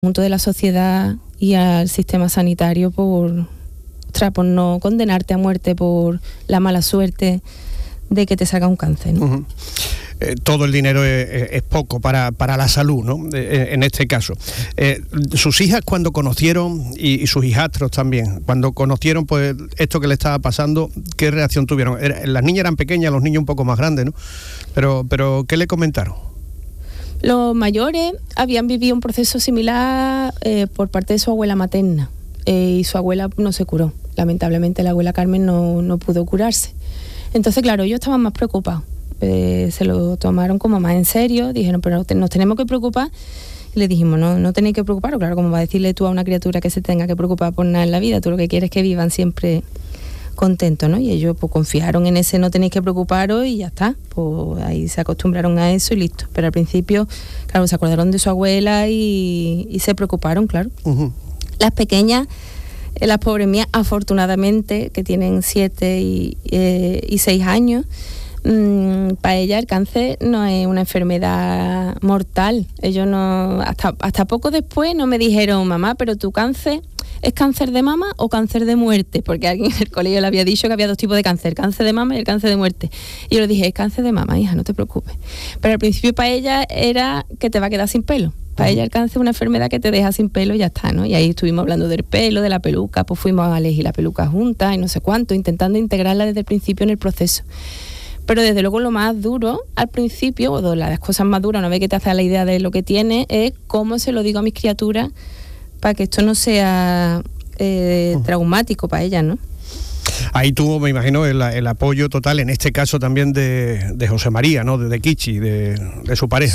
conjunto de la sociedad y al sistema sanitario por no condenarte a muerte por la mala suerte de que te salga un cáncer, ¿no? Uh-huh. Todo el dinero es poco para la salud, ¿no? En este caso. Sus hijas cuando conocieron, y sus hijastros también, cuando conocieron pues esto que le estaba pasando, ¿qué reacción tuvieron? Las niñas eran pequeñas, los niños un poco más grandes, ¿no? Pero ¿qué le comentaron? Los mayores habían vivido un proceso similar por parte de su abuela materna, y su abuela no se curó. Lamentablemente la abuela Carmen no pudo curarse. Entonces, claro, ellos estaban más preocupados. Se lo tomaron como más en serio, dijeron, pero nos tenemos que preocupar. Y le dijimos, no tenéis que preocuparos. Claro, como va a decirle tú a una criatura que se tenga que preocupar por nada en la vida, tú lo que quieres es que vivan siempre contentos, ¿no? Y ellos pues confiaron en ese no tenéis que preocuparos y ya está. Pues ahí se acostumbraron a eso y listo. Pero al principio, claro, se acordaron de su abuela y se preocuparon, claro. Uh-huh. Las pequeñas, las pobres mías, afortunadamente, que tienen 7 y 6 años, para ella el cáncer no es una enfermedad mortal. Ellos no, hasta poco después no me dijeron, mamá, pero tu cáncer ¿es cáncer de mama o cáncer de muerte? Porque alguien en el colegio le había dicho que había 2 tipos de cáncer de mama y el cáncer de muerte. Y yo le dije, es cáncer de mama, hija, no te preocupes. Pero al principio para ella era que te va a quedar sin pelo. Para ella el cáncer es una enfermedad que te deja sin pelo y ya está, ¿no? Y ahí estuvimos hablando del pelo, de la peluca, pues fuimos a elegir la peluca juntas y no sé cuánto, intentando integrarla desde el principio en el proceso. Pero desde luego lo más duro al principio, o de las cosas más duras, una vez que te haces la idea de lo que tiene, es cómo se lo digo a mis criaturas para que esto no sea traumático para ellas, ¿no? Ahí tuvo, me imagino, el apoyo total, en este caso también de José María, ¿no? De Kichi, de su pareja.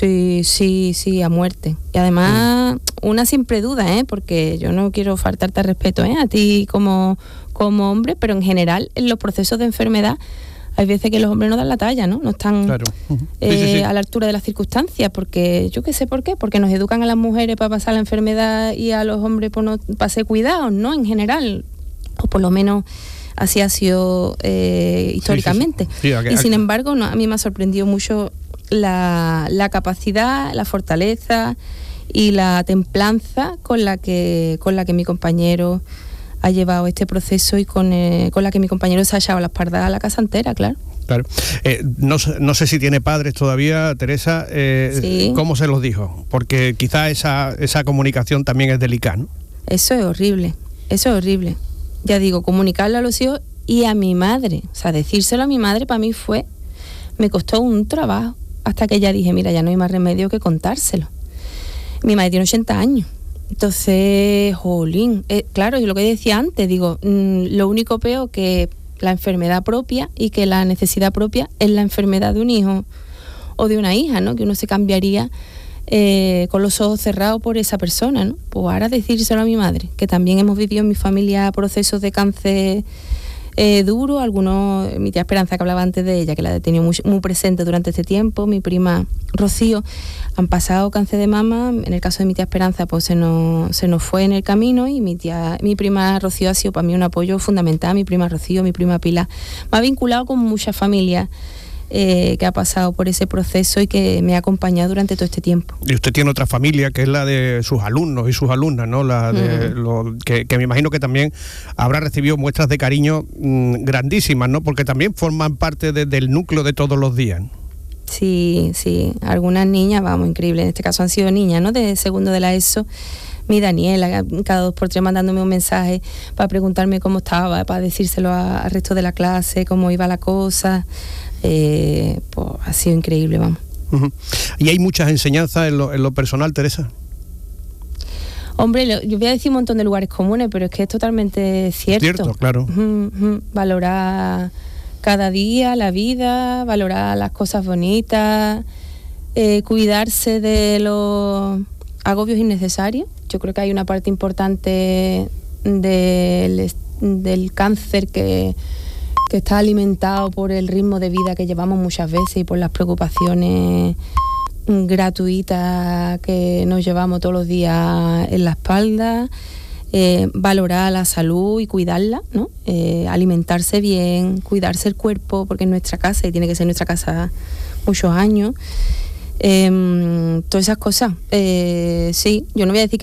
Sí, a muerte. Y además, una siempre duda, porque yo no quiero faltarte al respeto, a ti como hombre, pero en general, en los procesos de enfermedad, hay veces que los hombres no dan la talla, ¿no? No están claro. A la altura de las circunstancias, porque yo qué sé por qué, porque nos educan a las mujeres para pasar la enfermedad y a los hombres para ser cuidados, ¿no? En general, o por lo menos así ha sido históricamente. Sí. Y sin embargo, a mí me ha sorprendido mucho la capacidad, la fortaleza y la templanza con la que mi compañero ha llevado este proceso y con la que mi compañero se ha echado la espalda a la casa entera, claro. Claro. No sé si tiene padres todavía, Teresa. Sí. ¿Cómo se los dijo? Porque quizá esa comunicación también es delicada, ¿no? Eso es horrible. Ya digo, comunicarlo a los hijos y a mi madre. O sea, decírselo a mi madre para mí me costó un trabajo. Hasta que ya dije, mira, ya no hay más remedio que contárselo. Mi madre tiene 80 años. Entonces, jolín, claro, yo lo que decía antes, digo, lo único peor que la enfermedad propia y que la necesidad propia es la enfermedad de un hijo o de una hija, ¿no? Que uno se cambiaría con los ojos cerrados por esa persona, ¿no? Pues ahora decírselo a mi madre, que también hemos vivido en mi familia procesos de cáncer duro, algunos, mi tía Esperanza, que hablaba antes de ella, que la he tenido muy presente durante este tiempo, mi prima Rocío, han pasado cáncer de mama. En el caso de mi tía Esperanza, pues se nos fue en el camino, y mi prima Rocío ha sido para mí un apoyo fundamental. Mi prima Rocío, mi prima Pilar, me ha vinculado con muchas familias que ha pasado por ese proceso y que me ha acompañado durante todo este tiempo. Y usted tiene otra familia que es la de sus alumnos y sus alumnas, ¿no? La de que me imagino que también habrá recibido muestras de cariño grandísimas, ¿no? Porque también forman parte del núcleo de todos los días. Sí, algunas niñas, vamos, increíble. En este caso han sido niñas, ¿no? De segundo de la ESO. Mi Daniela, cada 2x3 mandándome un mensaje para preguntarme cómo estaba, para decírselo al resto de la clase, cómo iba la cosa. Pues ha sido increíble, vamos. Uh-huh. ¿Y hay muchas enseñanzas en lo personal, Teresa? Hombre, yo voy a decir un montón de lugares comunes, pero es que es totalmente cierto. Cierto, claro. Valorar cada día la vida, valorar las cosas bonitas, cuidarse de los agobios innecesarios. Yo creo que hay una parte importante del cáncer que está alimentado por el ritmo de vida que llevamos muchas veces y por las preocupaciones gratuitas que nos llevamos todos los días en la espalda. Valorar la salud y cuidarla, ¿no? Alimentarse bien, cuidarse el cuerpo, porque es nuestra casa y tiene que ser nuestra casa muchos años. todas esas cosas. Sí, yo no voy a decir que